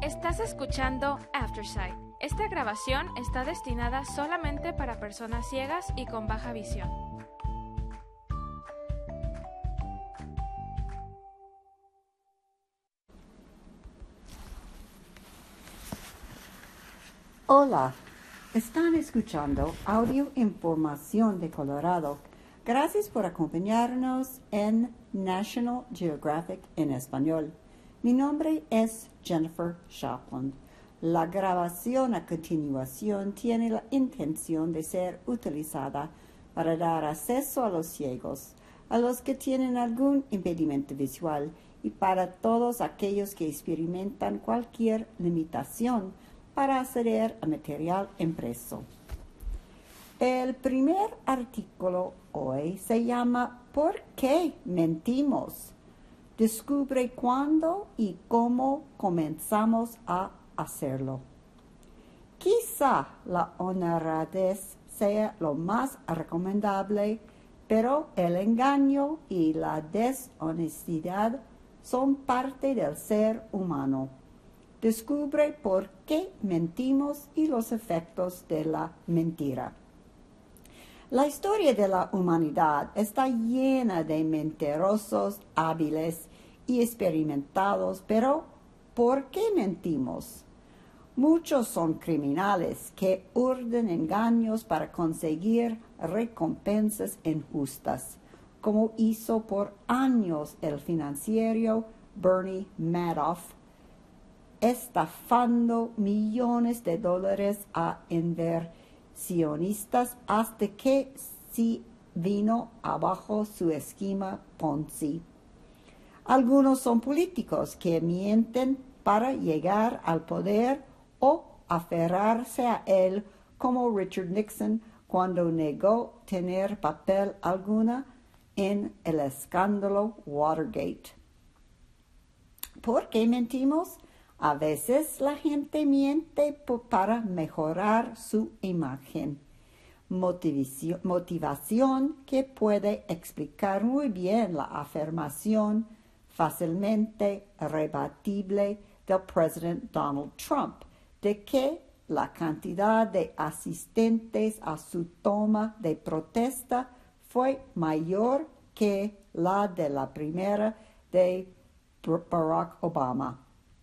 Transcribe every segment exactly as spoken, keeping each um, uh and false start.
Estás escuchando Aftersight. Esta grabación está destinada solamente para personas ciegas y con baja visión. Hola, están escuchando Audio Información de Colorado. Gracias por acompañarnos en National Geographic en español. Mi nombre es Jennifer Shapland. La grabación a continuación tiene la intención de ser utilizada para dar acceso a los ciegos, a los que tienen algún impedimento visual y para todos aquellos que experimentan cualquier limitación para acceder a material impreso. El primer artículo hoy se llama ¿Por qué mentimos? Descubre cuándo y cómo comenzamos a hacerlo. Quizá la honradez sea lo más recomendable, pero el engaño y la deshonestidad son parte del ser humano. Descubre por qué mentimos y los efectos de la mentira. La historia de la humanidad está llena de mentirosos hábiles y experimentados, pero ¿por qué mentimos? Muchos son criminales que urden engaños para conseguir recompensas injustas, como hizo por años el financiero Bernie Madoff, estafando millones de dólares a inversionistas hasta que se vino abajo su esquema Ponzi. Algunos son políticos que mienten para llegar al poder o aferrarse a él, como Richard Nixon cuando negó tener papel alguna en el escándalo Watergate. ¿Por qué mentimos? A veces la gente miente para mejorar su imagen. Motivación, motivación que puede explicar muy bien la afirmación fácilmente rebatible del presidente Donald Trump de que la cantidad de asistentes a su toma de protesta fue mayor que la de la primera de Barack Obama.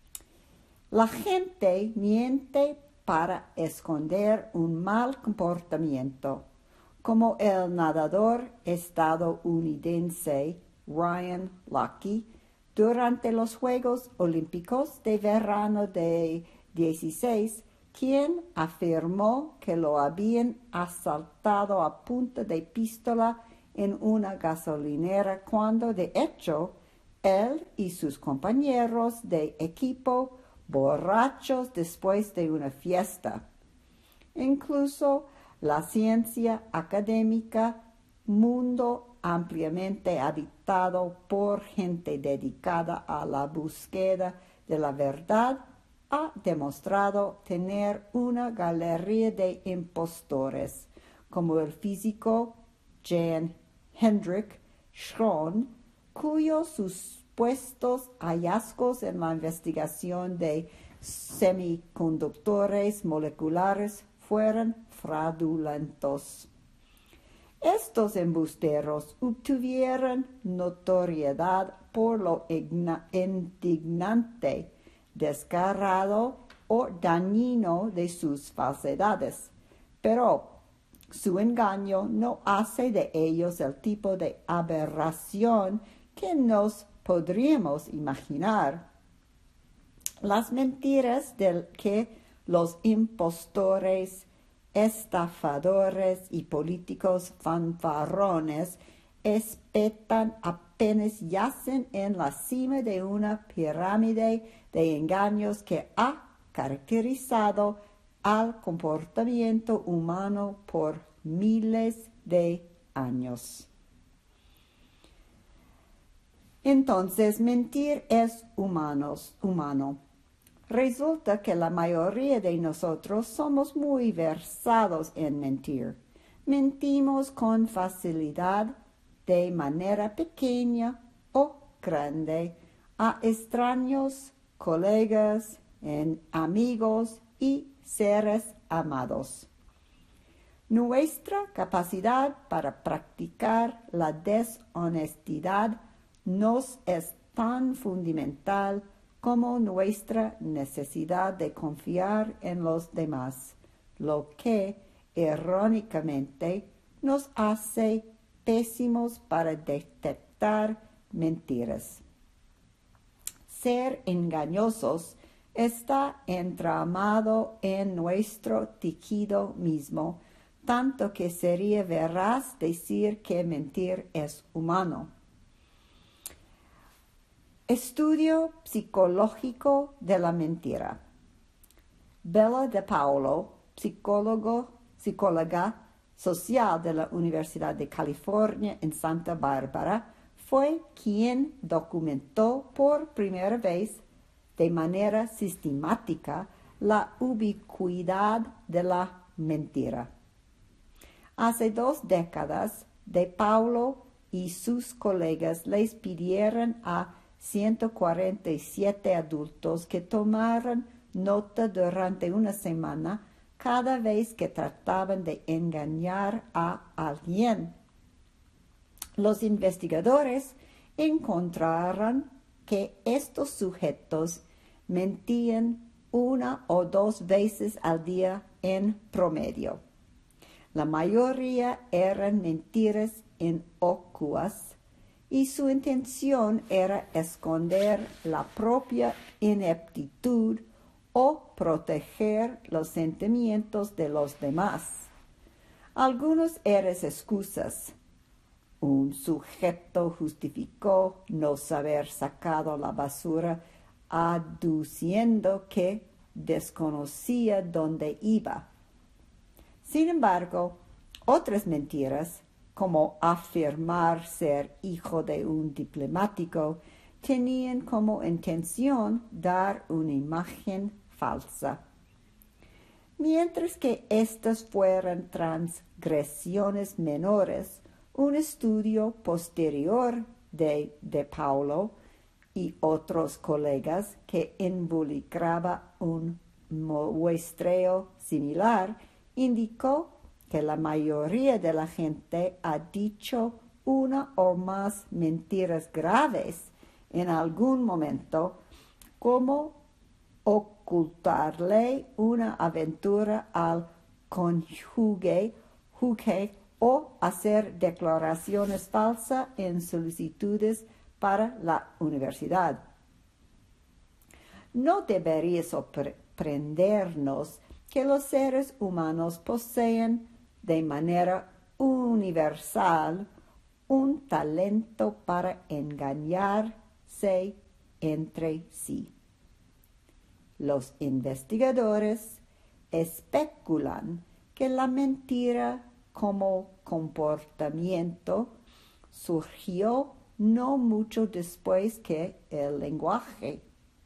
La gente miente para esconder un mal comportamiento, como el nadador estadounidense Ryan Lochte durante los Juegos Olímpicos de verano de dieciséis, quien afirmó que lo habían asaltado a punta de pistola en una gasolinera cuando de hecho él y sus compañeros de equipo borrachos después de una fiesta. Incluso la ciencia académica, mundo ampliamente habitado por gente dedicada a la búsqueda de la verdad, ha demostrado tener una galería de impostores, como el físico Jan Hendrik Schron, cuyos supuestos hallazgos en la investigación de semiconductores moleculares fueron fraudulentos. Estos embusteros obtuvieron notoriedad por lo indignante, descarado o dañino de sus falsedades, pero su engaño no hace de ellos el tipo de aberración que nos podríamos imaginar. Las mentiras del que los impostores, estafadores y políticos fanfarrones espetan apenas yacen en la cima de una pirámide de engaños que ha caracterizado al comportamiento humano por miles de años. Entonces, mentir es humanos, humano. Resulta que la mayoría de nosotros somos muy versados en mentir. Mentimos con facilidad, de manera pequeña o grande, a extraños, colegas, en amigos y seres amados. Nuestra capacidad para practicar la deshonestidad nos es tan fundamental como nuestra necesidad de confiar en los demás, lo que, irónicamente, nos hace pésimos para detectar mentiras. Ser engañosos está entramado en nuestro tejido mismo, tanto que sería veraz decir que mentir es humano. Estudio psicológico de la mentira. Bella De Paulo, psicólogo, psicóloga social de la Universidad de California en Santa Bárbara, fue quien documentó por primera vez de manera sistemática la ubicuidad de la mentira. Hace dos décadas, De Paulo y sus colegas les pidieron a ciento cuarenta y siete adultos que tomaran nota durante una semana cada vez que trataban de engañar a alguien. Los investigadores encontraron que estos sujetos mentían una o dos veces al día en promedio. La mayoría eran mentiras inocuas y su intención era esconder la propia ineptitud o proteger los sentimientos de los demás. Algunos eran excusas. Un sujeto justificó no haber sacado la basura aduciendo que desconocía dónde iba. Sin embargo, otras mentiras, como afirmar ser hijo de un diplomático, tenían como intención dar una imagen falsa. Mientras que estas fueran transgresiones menores, un estudio posterior de De Paulo y otros colegas que involucraba un muestreo similar indicó que la mayoría de la gente ha dicho una o más mentiras graves en algún momento, como ocultarle una aventura al cónyuge o hacer declaraciones falsas en solicitudes para la universidad. No debería sorprendernos que los seres humanos poseen de manera universal un talento para engañarse entre sí. Los investigadores especulan que la mentira como comportamiento surgió no mucho después que el lenguaje.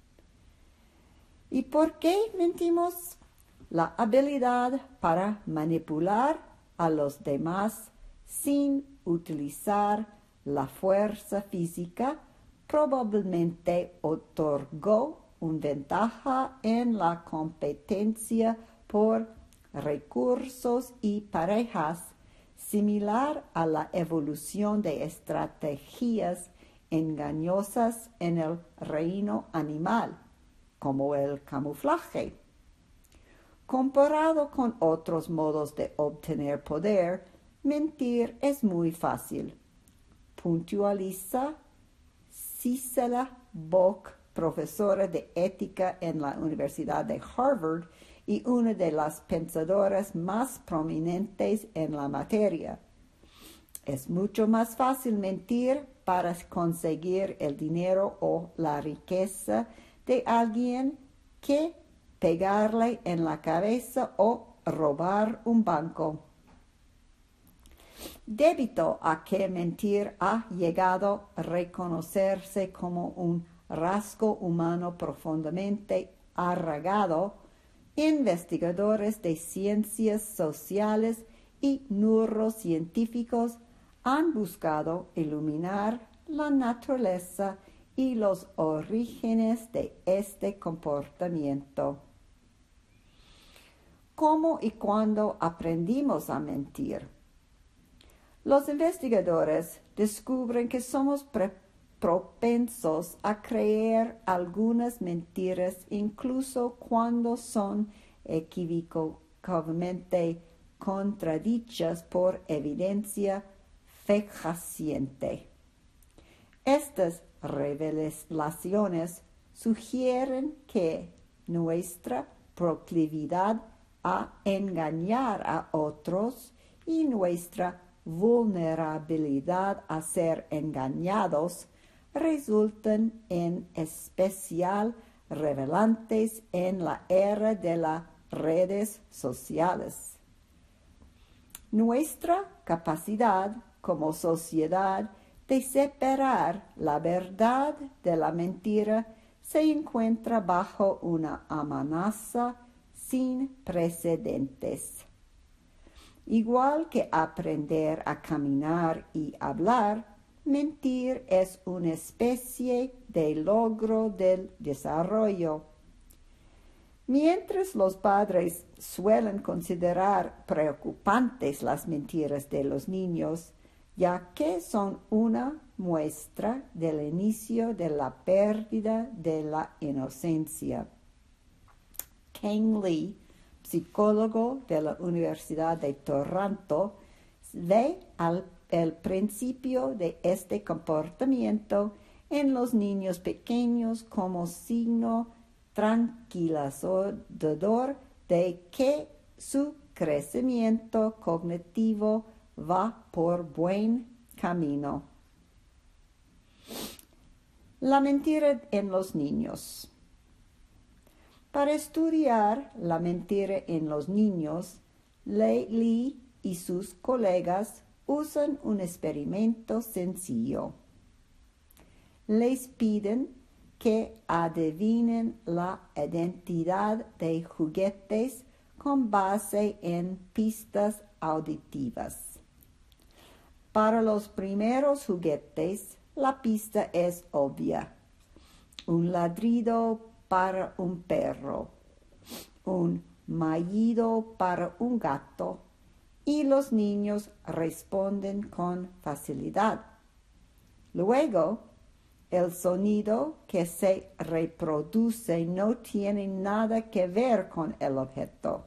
¿Y por qué mentimos? La habilidad para manipular a los demás sin utilizar la fuerza física probablemente otorgó una ventaja en la competencia por recursos y parejas, similar a la evolución de estrategias engañosas en el reino animal, como el camuflaje. Comparado con otros modos de obtener poder, mentir es muy fácil. Puntualiza Cicely Bock, profesora de ética en la Universidad de Harvard y una de las pensadoras más prominentes en la materia. Es mucho más fácil mentir para conseguir el dinero o la riqueza de alguien que pegarle en la cabeza o robar un banco. Debido a que mentir ha llegado a reconocerse como un rasgo humano profundamente arraigado, investigadores de ciencias sociales y neurocientíficos han buscado iluminar la naturaleza y los orígenes de este comportamiento. ¿Cómo y cuándo aprendimos a mentir? Los investigadores descubren que somos propensos a creer algunas mentiras incluso cuando son equívocamente contradichas por evidencia fehaciente. Estas revelaciones sugieren que nuestra proclividad a engañar a otros y nuestra vulnerabilidad a ser engañados resultan en especial relevantes en la era de las redes sociales. Nuestra capacidad como sociedad de separar la verdad de la mentira se encuentra bajo una amenaza sin precedentes. Igual que aprender a caminar y hablar, mentir es una especie de logro del desarrollo. Mientras los padres suelen considerar preocupantes las mentiras de los niños, ya que son una muestra del inicio de la pérdida de la inocencia. Kang Lee, psicólogo de la Universidad de Toronto, ve al, el principio de este comportamiento en los niños pequeños como signo tranquilizador de que su crecimiento cognitivo va por buen camino. La mentira en los niños. Para estudiar la mentira en los niños, Lee y sus colegas usan un experimento sencillo. Les piden que adivinen la identidad de juguetes con base en pistas auditivas. Para los primeros juguetes, la pista es obvia. Un ladrido para un perro, un maullido para un gato, y los niños responden con facilidad. Luego, el sonido que se reproduce no tiene nada que ver con el objeto.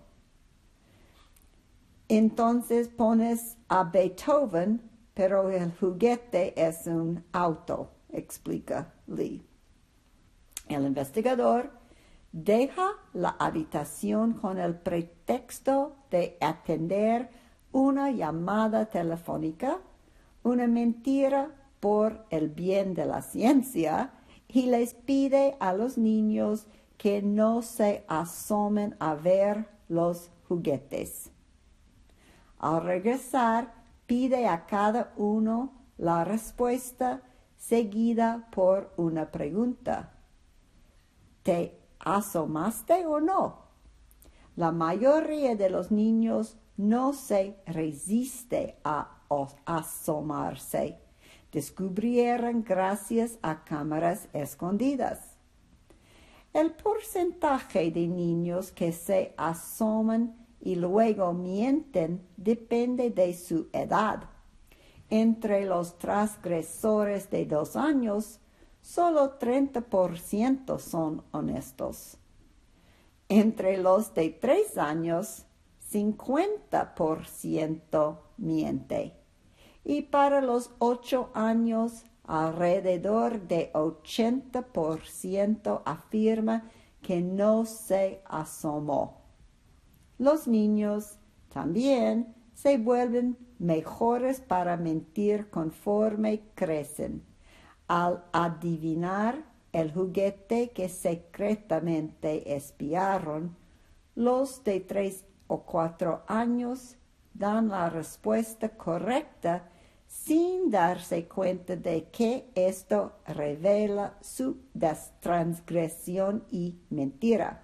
Entonces pones a Beethoven, pero el juguete es un auto, explica Lee. El investigador deja la habitación con el pretexto de atender una llamada telefónica, una mentira por el bien de la ciencia, y les pide a los niños que no se asomen a ver los juguetes. Al regresar, pide a cada uno la respuesta seguida por una pregunta. ¿Te asomaste o no? La mayoría de los niños no se resiste a asomarse. Descubrieron gracias a cámaras escondidas. El porcentaje de niños que se asoman y luego mienten depende de su edad. Entre los transgresores de dos años, solo treinta por ciento son honestos. Entre los de tres años, cincuenta por ciento miente. Y para los ocho años, alrededor de ochenta por ciento afirma que no se asomó. Los niños también se vuelven mejores para mentir conforme crecen. Al adivinar el juguete que secretamente espiaron, los de tres o cuatro años dan la respuesta correcta sin darse cuenta de que esto revela su transgresión y mentira.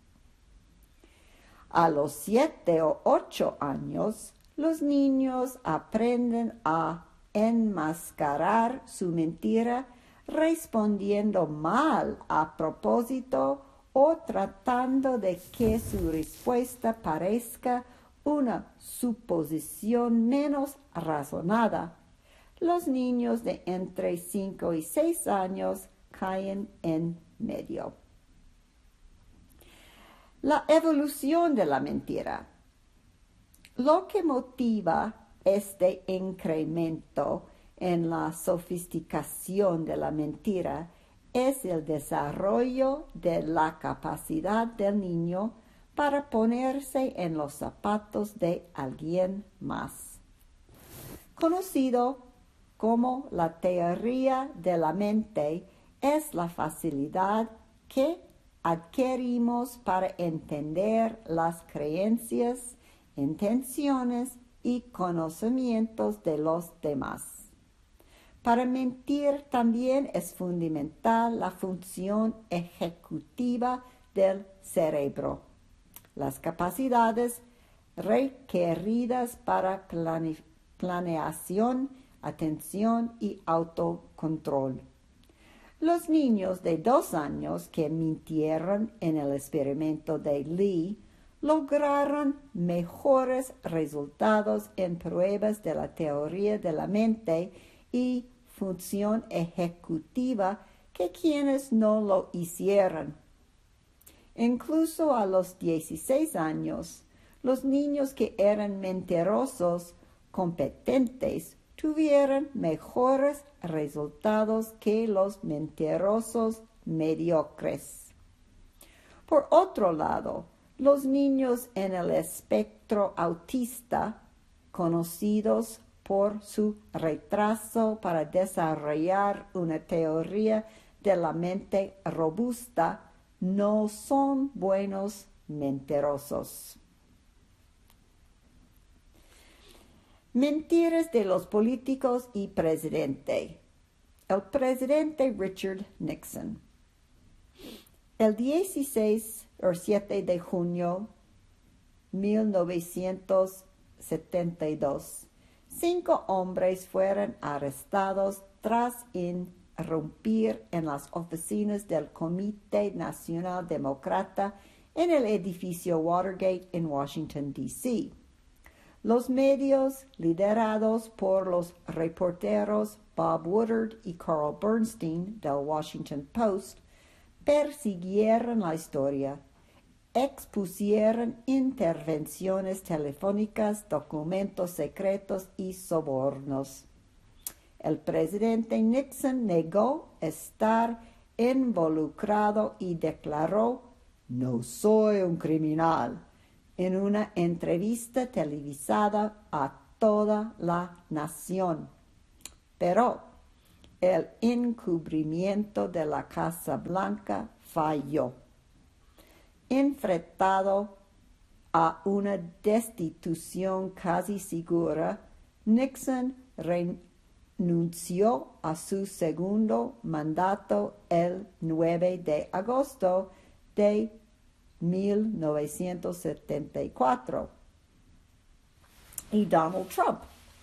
A los siete o ocho años, los niños aprenden a enmascarar su mentira respondiendo mal a propósito o tratando de que su respuesta parezca una suposición menos razonada. Los niños de entre cinco y seis años caen en medio. La evolución de la mentira. Lo que motiva este incremento en la sofisticación de la mentira es el desarrollo de la capacidad del niño para ponerse en los zapatos de alguien más. Conocido como la teoría de la mente, es la facilidad que adquirimos para entender las creencias, intenciones y conocimientos de los demás. Para mentir también es fundamental la función ejecutiva del cerebro, las capacidades requeridas para plane- planeación, atención y autocontrol. Los niños de dos años que mintieron en el experimento de Lee lograron mejores resultados en pruebas de la teoría de la mente y función ejecutiva que quienes no lo hicieron. Incluso a los dieciséis años, los niños que eran mentirosos competentes tuvieron mejores resultados que los mentirosos mediocres. Por otro lado, los niños en el espectro autista, conocidos por su retraso para desarrollar una teoría de la mente robusta, no son buenos mentirosos. Mentiras de los políticos y presidente. El presidente Richard Nixon. El dieciséis o siete de junio de mil novecientos setenta y dos, cinco hombres fueron arrestados tras irrumpir en las oficinas del Comité Nacional Demócrata en el edificio Watergate en Washington, D C Los medios, liderados por los reporteros Bob Woodward y Carl Bernstein del Washington Post, persiguieron la historia, expusieron intervenciones telefónicas, documentos secretos y sobornos. El presidente Nixon negó estar involucrado y declaró: "No soy un criminal", en una entrevista televisada a toda la nación. Pero el encubrimiento de la Casa Blanca falló. Enfrentado a una destitución casi segura, Nixon renunció a su segundo mandato el nueve de agosto de mil novecientos setenta y cuatro. Y Donald Trump: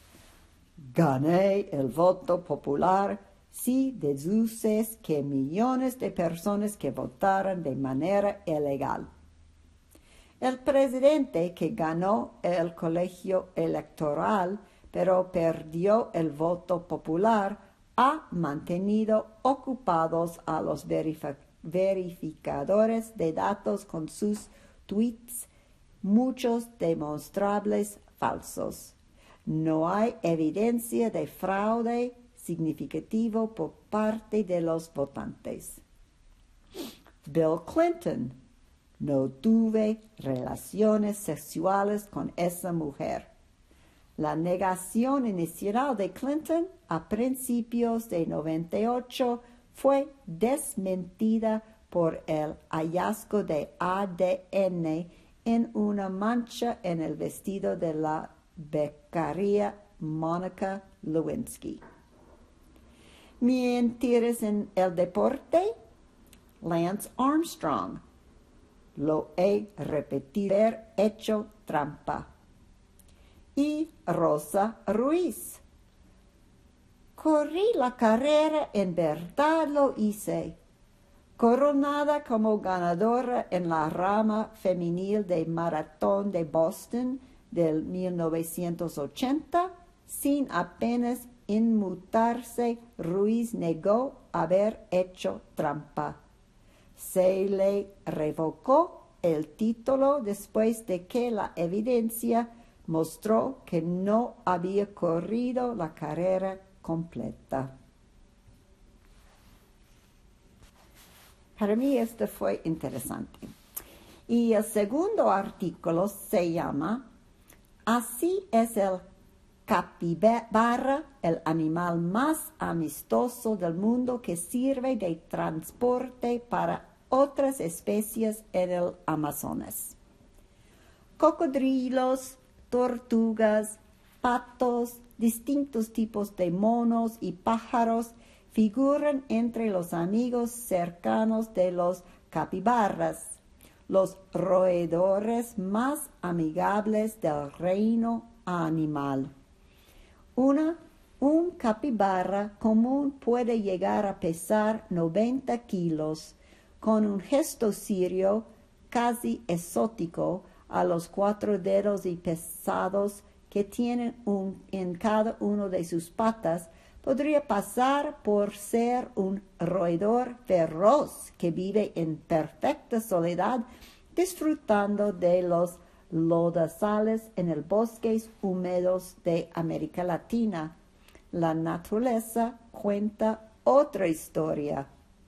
"Gané el voto popular si deduces que millones de personas que votaron de manera ilegal". El presidente que ganó el colegio electoral pero perdió el voto popular ha mantenido ocupados a los verificadores verificadores de datos con sus tweets, muchos demostrables falsos. No hay evidencia de fraude significativo por parte de los votantes. Bill Clinton: "No tuve relaciones sexuales con esa mujer". La negación inicial de Clinton a principios de noventa y ocho fue desmentida por el hallazgo de A D N en una mancha en el vestido de la becaria Monica Lewinsky. Mentiras en el deporte. Lance Armstrong: "Lo he repetido, haber hecho trampa". Y Rosa Ruiz: Corrí la carrera, en verdad lo hice. Coronada como ganadora en la rama femenil de maratón de Boston del mil novecientos ochenta, sin apenas inmutarse, Ruiz negó haber hecho trampa. Se le revocó el título después de que la evidencia mostró que no había corrido la carrera completa. Para mí esto fue interesante. Y el segundo artículo se llama Así es el capibara, el animal más amistoso del mundo que sirve de transporte para otras especies en el Amazonas. Cocodrilos, tortugas, patos, distintos tipos de monos y pájaros figuran entre los amigos cercanos de los capibaras, los roedores más amigables del reino animal. Una, un capibara común puede llegar a pesar noventa kilos, con un gesto sirio casi exótico a los cuatro dedos y pesados que tienen un, en cada uno de sus patas. Podría pasar por ser un roedor feroz que vive en perfecta soledad, disfrutando de los lodazales en los bosques húmedos de América Latina. La naturaleza cuenta otra historia.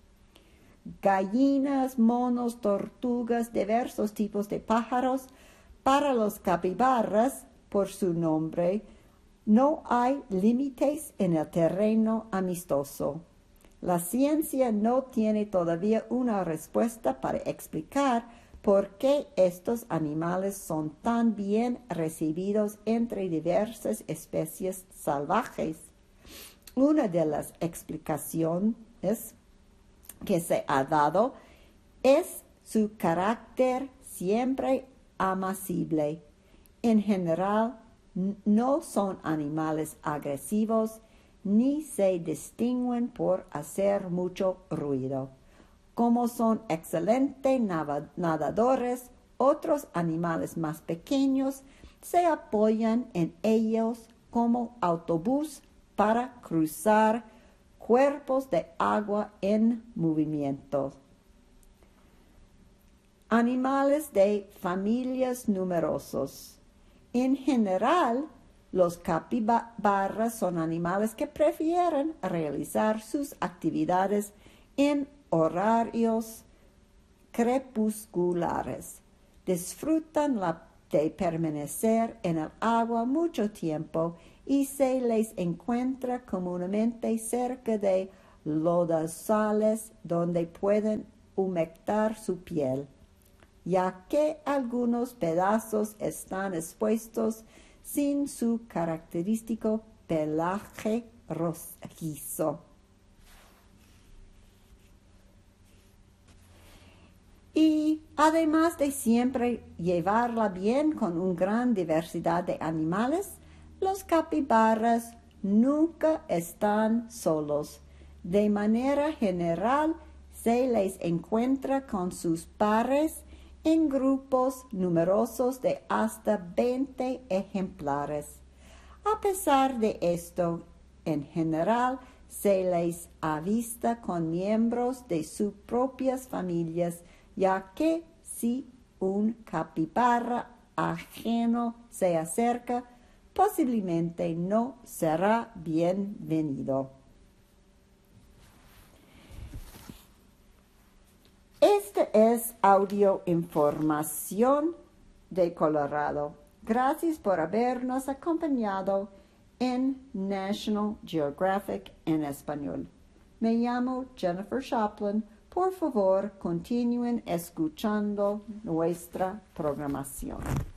Gallinas, monos, tortugas, diversos tipos de pájaros. Para los capibaras, por su nombre, no hay límites en el terreno amistoso. La ciencia no tiene todavía una respuesta para explicar por qué estos animales son tan bien recibidos entre diversas especies salvajes. Una de las explicaciones que se ha dado es su carácter siempre apacible. En general, no son animales agresivos ni se distinguen por hacer mucho ruido. Como son excelentes nadadores, otros animales más pequeños se apoyan en ellos como autobús para cruzar cuerpos de agua en movimiento. Animales de familias numerosos. En general, los capibaras son animales que prefieren realizar sus actividades en horarios crepusculares. Disfrutan la, de permanecer en el agua mucho tiempo y se les encuentra comúnmente cerca de lodazales donde pueden humectar su piel, ya que algunos pedazos están expuestos sin su característico pelaje rojizo. Y además de siempre llevarla bien con una gran diversidad de animales, los capibaras nunca están solos. De manera general, se les encuentra con sus pares en grupos numerosos de hasta veinte ejemplares. A pesar de esto, en general, se les avista con miembros de sus propias familias, ya que si un capibara ajeno se acerca, posiblemente no será bienvenido. Esta es Audio Información de Colorado. Gracias por habernos acompañado en National Geographic en español. Me llamo Jennifer Shopland. Por favor, continúen escuchando nuestra programación.